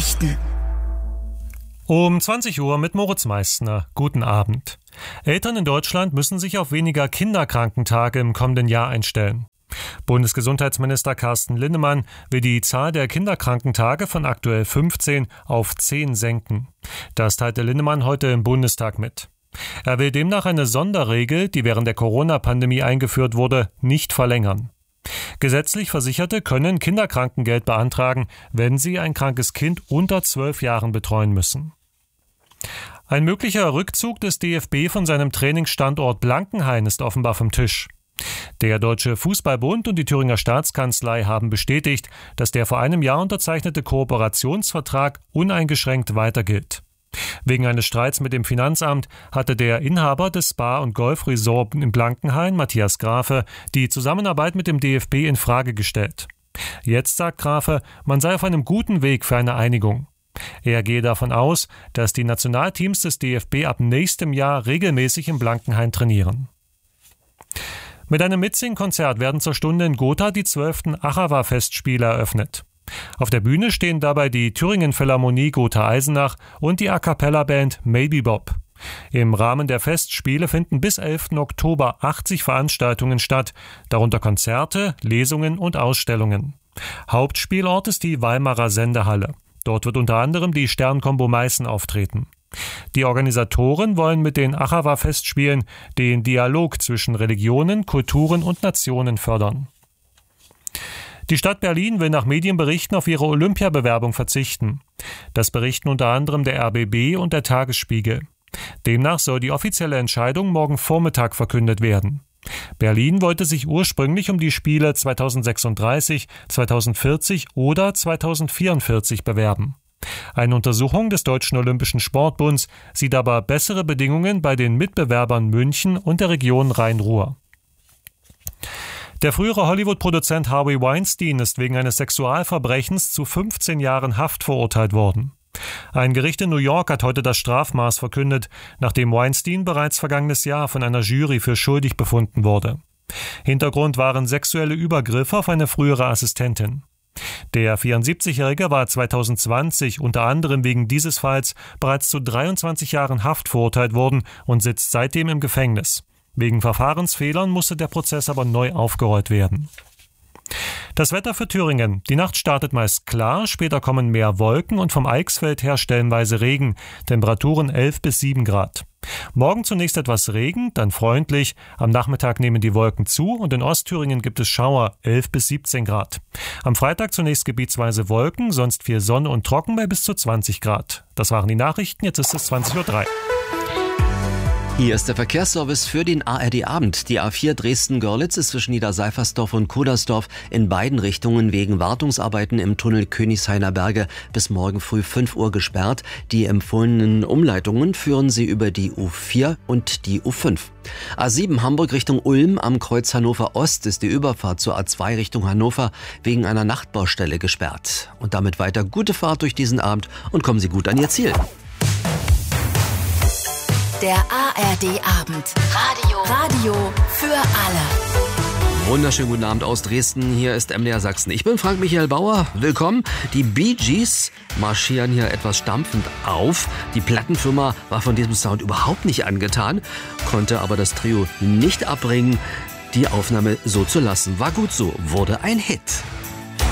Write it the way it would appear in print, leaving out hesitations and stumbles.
Nachrichten. Um 20 Uhr mit Moritz Meissner. Guten Abend. Eltern in Deutschland müssen sich auf weniger Kinderkrankentage im kommenden Jahr einstellen. Bundesgesundheitsminister Carsten Linnemann will die Zahl der Kinderkrankentage von aktuell 15 auf 10 senken. Das teilte Linnemann heute im Bundestag mit. Er will demnach eine Sonderregel, die während der Corona-Pandemie eingeführt wurde, nicht verlängern. Gesetzlich Versicherte können Kinderkrankengeld beantragen, wenn sie ein krankes Kind unter 12 Jahren betreuen müssen. Ein möglicher Rückzug des DFB von seinem Trainingsstandort Blankenhain ist offenbar vom Tisch. Der Deutsche Fußballbund und die Thüringer Staatskanzlei haben bestätigt, dass der vor einem Jahr unterzeichnete Kooperationsvertrag uneingeschränkt weiter gilt. Wegen eines Streits mit dem Finanzamt hatte der Inhaber des Spa- und Golfresort in Blankenhain, Matthias Grafe, die Zusammenarbeit mit dem DFB in Frage gestellt. Jetzt sagt Grafe, man sei auf einem guten Weg für eine Einigung. Er gehe davon aus, dass die Nationalteams des DFB ab nächstem Jahr regelmäßig in Blankenhain trainieren. Mit einem Mitsing-Konzert werden zur Stunde in Gotha die 12. Achawa-Festspiele eröffnet. Auf der Bühne stehen dabei die Thüringen Philharmonie Gotha-Eisenach und die A-Cappella-Band Maybe Bob. Im Rahmen der Festspiele finden bis 11. Oktober 80 Veranstaltungen statt, darunter Konzerte, Lesungen und Ausstellungen. Hauptspielort ist die Weimarer Sendehalle. Dort wird unter anderem die Sternkombo Meißen auftreten. Die Organisatoren wollen mit den Achawa-Festspielen den Dialog zwischen Religionen, Kulturen und Nationen fördern. Die Stadt Berlin will nach Medienberichten auf ihre Olympiabewerbung verzichten. Das berichten unter anderem der RBB und der Tagesspiegel. Demnach soll die offizielle Entscheidung morgen Vormittag verkündet werden. Berlin wollte sich ursprünglich um die Spiele 2036, 2040 oder 2044 bewerben. Eine Untersuchung des Deutschen Olympischen Sportbunds sieht aber bessere Bedingungen bei den Mitbewerbern München und der Region Rhein-Ruhr. Der frühere Hollywood-Produzent Harvey Weinstein ist wegen eines Sexualverbrechens zu 15 Jahren Haft verurteilt worden. Ein Gericht in New York hat heute das Strafmaß verkündet, nachdem Weinstein bereits vergangenes Jahr von einer Jury für schuldig befunden wurde. Hintergrund waren sexuelle Übergriffe auf eine frühere Assistentin. Der 74-Jährige war 2020 unter anderem wegen dieses Falls bereits zu 23 Jahren Haft verurteilt worden und sitzt seitdem im Gefängnis. Wegen Verfahrensfehlern musste der Prozess aber neu aufgerollt werden. Das Wetter für Thüringen. Die Nacht startet meist klar, später kommen mehr Wolken und vom Eichsfeld her stellenweise Regen. Temperaturen 11 bis 7 Grad. Morgen zunächst etwas Regen, dann freundlich. Am Nachmittag nehmen die Wolken zu und in Ostthüringen gibt es Schauer, 11 bis 17 Grad. Am Freitag zunächst gebietsweise Wolken, sonst viel Sonne und trocken bei bis zu 20 Grad. Das waren die Nachrichten, jetzt ist es 20.03 Uhr. Hier ist der Verkehrsservice für den ARD-Abend. Die A4 Dresden-Görlitz ist zwischen Niederseifersdorf und Kudersdorf in beiden Richtungen wegen Wartungsarbeiten im Tunnel Königshainer Berge bis morgen früh 5 Uhr gesperrt. Die empfohlenen Umleitungen führen sie über die U4 und die U5. A7 Hamburg Richtung Ulm am Kreuz Hannover Ost ist die Überfahrt zur A2 Richtung Hannover wegen einer Nachtbaustelle gesperrt. Und damit weiter gute Fahrt durch diesen Abend und kommen Sie gut an Ihr Ziel. Der ARD-Abend. Radio für alle. Wunderschönen guten Abend aus Dresden. Hier ist MDR Sachsen. Ich bin Frank Michael Bauer. Willkommen. Die Bee Gees marschieren hier etwas stampfend auf. Die Plattenfirma war von diesem Sound überhaupt nicht angetan, konnte aber das Trio nicht abbringen, die Aufnahme so zu lassen. War gut so, wurde ein Hit.